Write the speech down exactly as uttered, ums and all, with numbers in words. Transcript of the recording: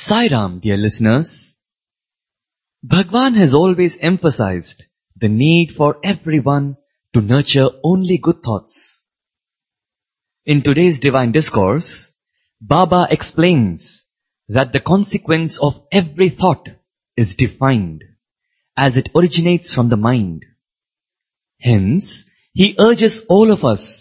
Sai Ram, dear listeners. Bhagwan has always emphasized the need for everyone to nurture only good thoughts. In today's divine discourse, Baba explains that the consequence of every thought is defined as it originates from the mind. Hence, he urges all of us